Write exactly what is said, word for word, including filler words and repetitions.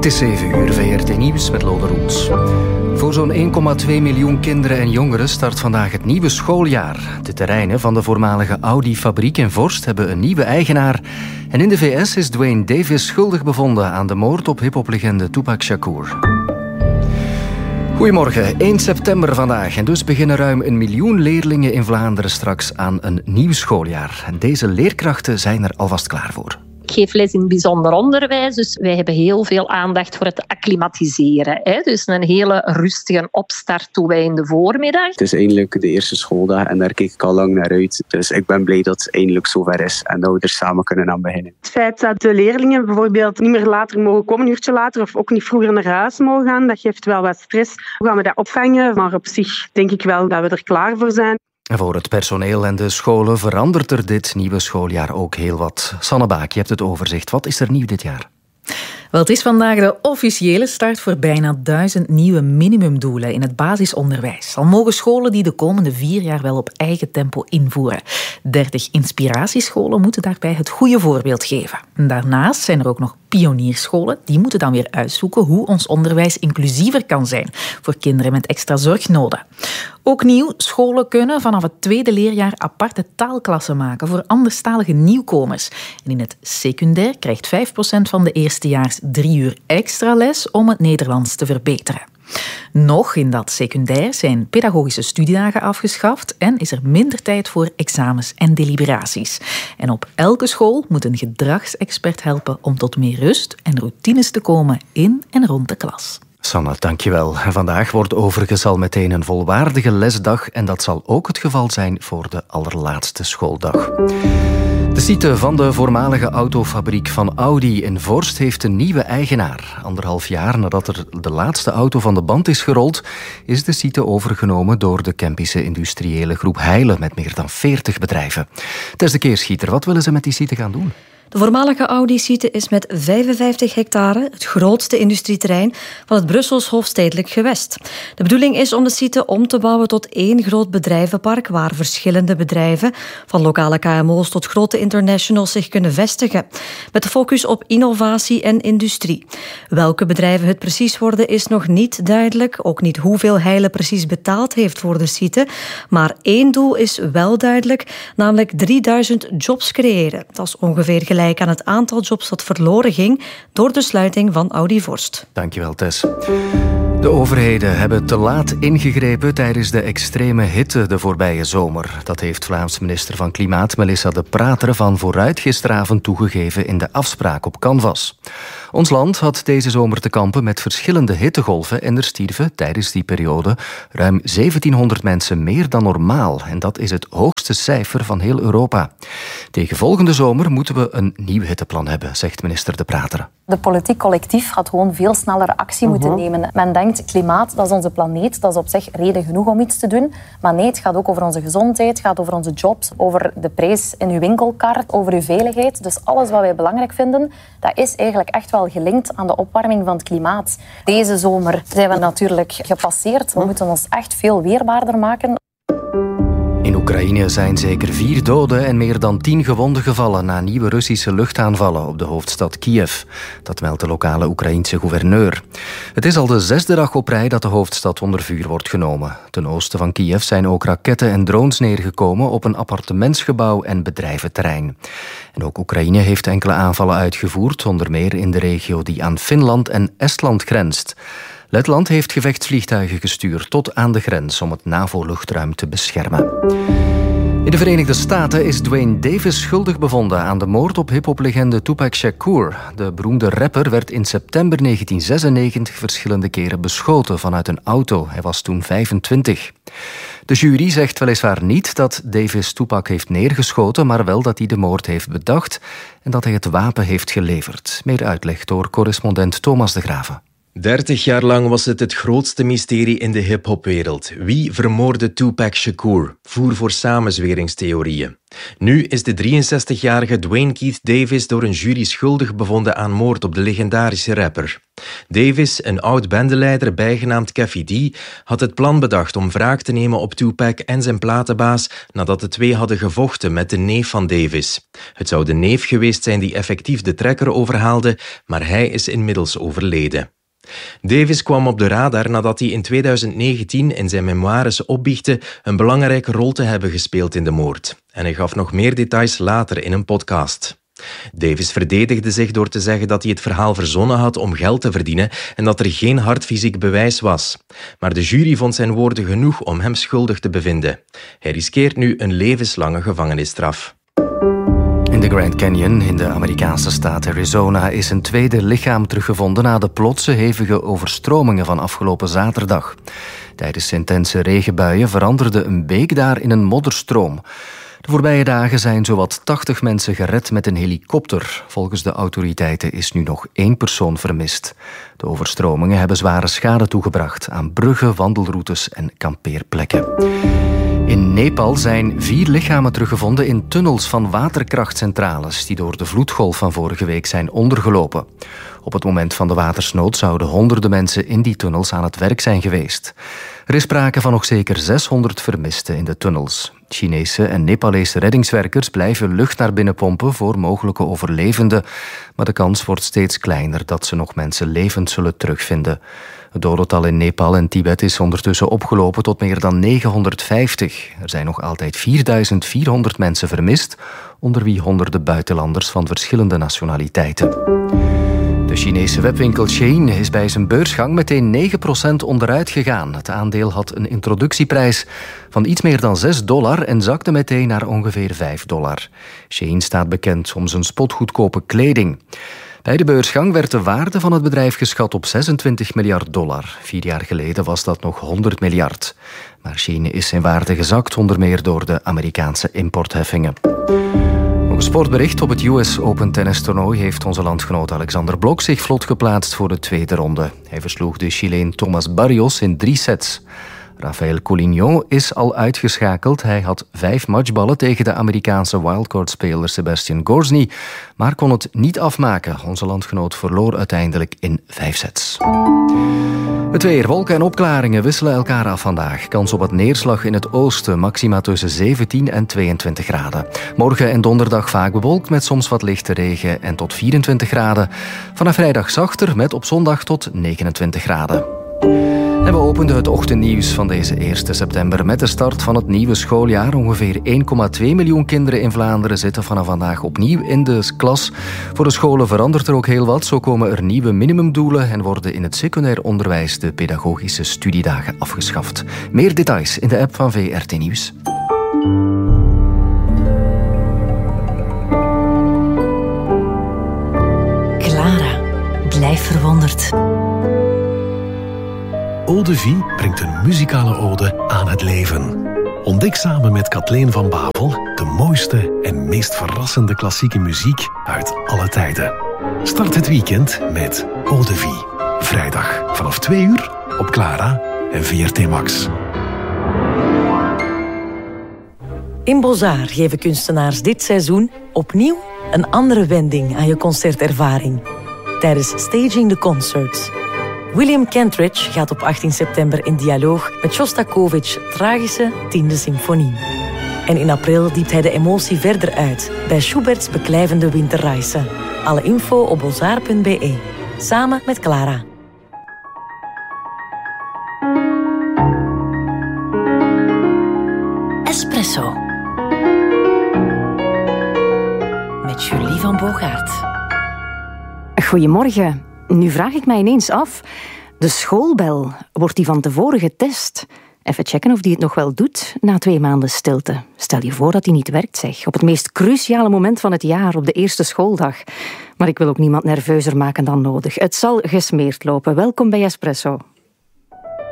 is zeven uur, V R T Nieuws met Lode Roels. Voor zo'n één komma twee miljoen kinderen en jongeren start vandaag het nieuwe schooljaar. De terreinen van de voormalige Audi-fabriek in Vorst hebben een nieuwe eigenaar. En in de V S is Duane Davis schuldig bevonden aan de moord op hiphoplegende Tupac Shakur. Goedemorgen, één september vandaag. En dus beginnen ruim een miljoen leerlingen in Vlaanderen straks aan een nieuw schooljaar. En deze leerkrachten zijn er alvast klaar voor. Ik geef les in bijzonder onderwijs, dus wij hebben heel veel aandacht voor het acclimatiseren. Hè? Dus een hele rustige opstart doen wij in de voormiddag. Het is eindelijk de eerste schooldag en daar kijk ik al lang naar uit. Dus ik ben blij dat het eindelijk zover is en dat we er samen kunnen aan beginnen. Het feit dat de leerlingen bijvoorbeeld niet meer later mogen komen, een uurtje later, of ook niet vroeger naar huis mogen gaan, dat geeft wel wat stress. Hoe gaan we dat opvangen? Maar op zich denk ik wel dat we er klaar voor zijn. En voor het personeel en de scholen verandert er dit nieuwe schooljaar ook heel wat. Sanne Baak, je hebt het overzicht. Wat is er nieuw dit jaar? Wel, het is vandaag de officiële start voor bijna duizend nieuwe minimumdoelen in het basisonderwijs. Al mogen scholen die de komende vier jaar wel op eigen tempo invoeren. dertig inspiratiescholen moeten daarbij het goede voorbeeld geven. En daarnaast zijn er ook nog pionierscholen. Die moeten dan weer uitzoeken hoe ons onderwijs inclusiever kan zijn voor kinderen met extra zorgnoden. Ook nieuw, scholen kunnen vanaf het tweede leerjaar aparte taalklassen maken voor anderstalige nieuwkomers. En in het secundair krijgt vijf procent van de eerstejaars drie uur extra les om het Nederlands te verbeteren. Nog in dat secundair zijn pedagogische studiedagen afgeschaft en is er minder tijd voor examens en deliberaties. En op elke school moet een gedragsexpert helpen om tot meer rust en routines te komen in en rond de klas. Sanne, dankjewel. Vandaag wordt overigens al meteen een volwaardige lesdag en dat zal ook het geval zijn voor de allerlaatste schooldag. De site van de voormalige autofabriek van Audi in Vorst heeft een nieuwe eigenaar. Anderhalf jaar nadat er de laatste auto van de band is gerold, is de site overgenomen door de Kempische industriële groep Heile met meer dan veertig bedrijven. Tess de Keerschieter, wat willen ze met die site gaan doen? De voormalige Audi-site is met vijfenvijftig hectare het grootste industrieterrein van het Brussels hoofdstedelijk gewest. De bedoeling is om de site om te bouwen tot één groot bedrijvenpark waar verschillende bedrijven, van lokale K M O's tot grote internationals, zich kunnen vestigen. Met de focus op innovatie en industrie. Welke bedrijven het precies worden is nog niet duidelijk. Ook niet hoeveel Heile precies betaald heeft voor de site. Maar één doel is wel duidelijk, namelijk drieduizend jobs creëren. Dat is ongeveer gelijk aan het aantal jobs dat verloren ging door de sluiting van Audi Vorst. Dankjewel, Tess. De overheden hebben te laat ingegrepen tijdens de extreme hitte de voorbije zomer. Dat heeft Vlaams minister van Klimaat Melissa De Prater van Vooruit gisteravond toegegeven in de afspraak op Canvas. Ons land had deze zomer te kampen met verschillende hittegolven en er stierven tijdens die periode ruim zeventienhonderd mensen meer dan normaal. En dat is het hoogste cijfer van heel Europa. Tegen volgende zomer moeten we een nieuw hitteplan hebben, zegt minister De Prater. De politiek collectief had gewoon veel sneller actie uh-huh. moeten nemen. Men denkt, klimaat, dat is onze planeet, dat is op zich reden genoeg om iets te doen. Maar nee, het gaat ook over onze gezondheid, het gaat over onze jobs, over de prijs in uw winkelkar, over uw veiligheid. Dus alles wat wij belangrijk vinden, dat is eigenlijk echt wel gelinkt aan de opwarming van het klimaat. Deze zomer zijn we natuurlijk gepasseerd. We moeten ons echt veel weerbaarder maken. In Oekraïne zijn zeker vier doden en meer dan tien gewonden gevallen na nieuwe Russische luchtaanvallen op de hoofdstad Kiev. Dat meldt de lokale Oekraïense gouverneur. Het is al de zesde dag op rij dat de hoofdstad onder vuur wordt genomen. Ten oosten van Kiev zijn ook raketten en drones neergekomen op een appartementsgebouw en bedrijventerrein. En ook Oekraïne heeft enkele aanvallen uitgevoerd, onder meer in de regio die aan Finland en Estland grenst. Letland heeft gevechtsvliegtuigen gestuurd tot aan de grens om het NAVO-luchtruim te beschermen. In de Verenigde Staten is Duane Davis schuldig bevonden aan de moord op hiphoplegende Tupac Shakur. De beroemde rapper werd in september negentien zesennegentig verschillende keren beschoten vanuit een auto. Hij was toen vijfentwintig. De jury zegt weliswaar niet dat Davis Tupac heeft neergeschoten, maar wel dat hij de moord heeft bedacht en dat hij het wapen heeft geleverd. Meer uitleg door correspondent Thomas de Graven. dertig jaar lang was het het grootste mysterie in de hip-hopwereld. Wie vermoordde Tupac Shakur? Voer voor samenzweringstheorieën. Nu is de drieënzestigjarige Dwayne Keith Davis door een jury schuldig bevonden aan moord op de legendarische rapper. Davis, een oud-bendeleider bijgenaamd Keffi D, had het plan bedacht om wraak te nemen op Tupac en zijn platenbaas nadat de twee hadden gevochten met de neef van Davis. Het zou de neef geweest zijn die effectief de trekker overhaalde, maar hij is inmiddels overleden. Davis kwam op de radar nadat hij in tweeduizend negentien in zijn memoires opbiechtte een belangrijke rol te hebben gespeeld in de moord. En hij gaf nog meer details later in een podcast. Davis verdedigde zich door te zeggen dat hij het verhaal verzonnen had om geld te verdienen en dat er geen hard fysiek bewijs was. Maar de jury vond zijn woorden genoeg om hem schuldig te bevinden. Hij riskeert nu een levenslange gevangenisstraf. In de Grand Canyon in de Amerikaanse staat Arizona is een tweede lichaam teruggevonden na de plotse hevige overstromingen van afgelopen zaterdag. Tijdens intense regenbuien veranderde een beek daar in een modderstroom. De voorbije dagen zijn zowat tachtig mensen gered met een helikopter. Volgens de autoriteiten is nu nog één persoon vermist. De overstromingen hebben zware schade toegebracht aan bruggen, wandelroutes en kampeerplekken. In Nepal zijn vier lichamen teruggevonden in tunnels van waterkrachtcentrales die door de vloedgolf van vorige week zijn ondergelopen. Op het moment van de watersnood zouden honderden mensen in die tunnels aan het werk zijn geweest. Er is sprake van nog zeker zeshonderd vermisten in de tunnels. Chinese en Nepalese reddingswerkers blijven lucht naar binnen pompen voor mogelijke overlevenden, maar de kans wordt steeds kleiner dat ze nog mensen levend zullen terugvinden. Het dodental in Nepal en Tibet is ondertussen opgelopen tot meer dan negenhonderdvijftig. Er zijn nog altijd vierduizend vierhonderd mensen vermist, onder wie honderden buitenlanders van verschillende nationaliteiten. De Chinese webwinkel Shein is bij zijn beursgang meteen negen procent onderuit gegaan. Het aandeel had een introductieprijs van iets meer dan zes dollar en zakte meteen naar ongeveer vijf dollar. Shein staat bekend om zijn spotgoedkope kleding. Bij de beursgang werd de waarde van het bedrijf geschat op zesentwintig miljard dollar. Vier jaar geleden was dat nog honderd miljard. Maar Shein is in waarde gezakt, onder meer door de Amerikaanse importheffingen. Nog een sportbericht. Op het U S Open tennistoernooi heeft onze landgenoot Alexander Blok zich vlot geplaatst voor de tweede ronde. Hij versloeg de Chileen Thomas Barrios in drie sets. Rafael Collignon is al uitgeschakeld. Hij had vijf matchballen tegen de Amerikaanse wildcard-speler Sebastian Gorsny, maar kon het niet afmaken. Onze landgenoot verloor uiteindelijk in vijf sets. Het weer, wolken en opklaringen wisselen elkaar af vandaag. Kans op wat neerslag in het oosten, maxima tussen zeventien en tweeëntwintig graden. Morgen en donderdag vaak bewolkt met soms wat lichte regen en tot vierentwintig graden. Vanaf vrijdag zachter met op zondag tot negenentwintig graden. En we openden het ochtendnieuws van deze eerste september met de start van het nieuwe schooljaar. Ongeveer één komma twee miljoen kinderen in Vlaanderen zitten vanaf vandaag opnieuw in de klas. Voor de scholen verandert er ook heel wat. Zo komen er nieuwe minimumdoelen en worden in het secundair onderwijs de pedagogische studiedagen afgeschaft. Meer details in de app van V R T Nieuws. Clara, blijf verwonderd. Eau de Vie brengt een muzikale ode aan het leven. Ontdek samen met Kathleen van Bavel de mooiste en meest verrassende klassieke muziek uit alle tijden. Start het weekend met Eau de Vie. Vrijdag vanaf twee uur op Clara en V R T Max. In Beaux-Arts geven kunstenaars dit seizoen opnieuw een andere wending aan je concertervaring. Tijdens Staging the Concerts. William Kentridge gaat op achttien september in dialoog met Shostakovich's tragische tiende symfonie. En in april diept hij de emotie verder uit bij Schubert's beklijvende Winterreise. Alle info op beaux-arts punt b e. Samen met Clara. Espresso. Met Julie van Bogaert. Goedemorgen. Nu vraag ik mij ineens af, de schoolbel, wordt die van tevoren getest? Even checken of die het nog wel doet na twee maanden stilte. Stel je voor dat die niet werkt, zeg. Op het meest cruciale moment van het jaar, op de eerste schooldag. Maar ik wil ook niemand nerveuzer maken dan nodig. Het zal gesmeerd lopen. Welkom bij Espresso.